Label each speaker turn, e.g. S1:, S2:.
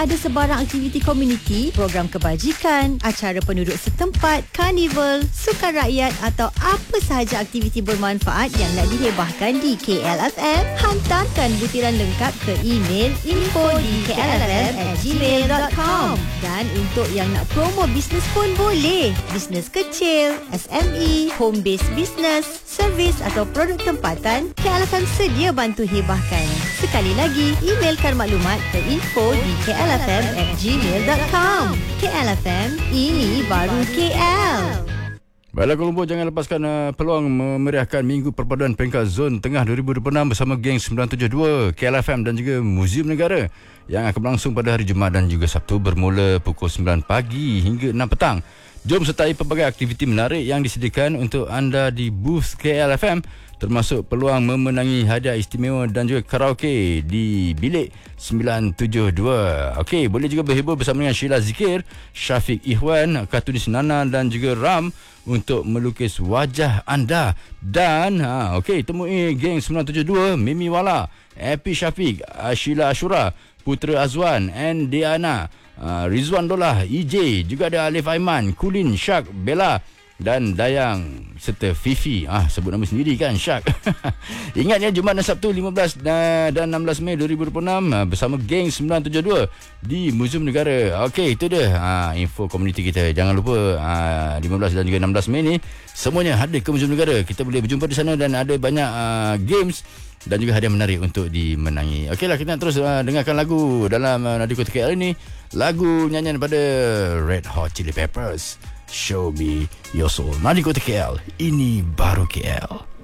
S1: ada sebarang aktiviti komuniti, program kebajikan, acara penduduk setempat, karnival, sukan rakyat atau apa sahaja aktiviti bermanfaat yang nak dihebahkan di KLFM, hantarkan butiran lengkap ke email info@klfm@gmail.com. Dan untuk yang nak promo bisnes pun boleh. Bisnes kecil, SME, home based business, servis atau produk tempatan, KLFM sedia bantu hebahkan. Sekali lagi, emailkan maklumat ke info@klfm@gmail.com. KLFM, ini baru KL.
S2: Baiklah Kuala Lumpur, jangan lepaskan peluang memeriahkan Minggu Perpaduan Peringkat Zon Tengah 2026 bersama geng 972, KLFM dan juga Muzium Negara yang akan berlangsung pada hari Jumaat dan juga Sabtu bermula pukul 9 pagi hingga 6 petang. Jom sertai pelbagai aktiviti menarik yang disediakan untuk anda di booth KLFM, termasuk peluang memenangi hadiah istimewa dan juga karaoke di bilik 972. Okey, boleh juga berhibur bersama dengan Sheila Zikir, Syafiq Ihwan, kartunis Nana dan juga Ram untuk melukis wajah anda. Dan okey, temui geng 972, Mimi Wala, Epi Syafiq, Sheila Ashura, Putera Azwan, and Diana, Rizwan Dolah, EJ, juga ada Alif Aiman, Kulin, Syak, Bella dan Dayang serta Fifi. Sebut nama sendiri kan, Syak. Ingat ya, Jumaat dan Sabtu 15 dan 16 Mei 2026 bersama geng 972 di Muzium Negara. Okey, itu dia info komuniti kita. Jangan lupa 15 dan juga 16 Mei ni semuanya hadir ke Muzium Negara. Kita boleh berjumpa di sana dan ada banyak games dan juga hadiah menarik untuk dimenangi. Okeylah, kita nak terus dengarkan lagu dalam Nadi Kota KL ini. Lagu nyanyian daripada Red Hot Chili Peppers, Show Me Your Soul. Nadi Kota KL, ini baru KL.